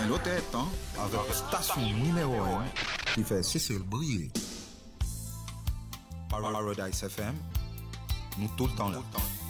L'autre temps, avec station numéro 1 qui fait Cécile briller. Paradise FM, nous tout le temps là.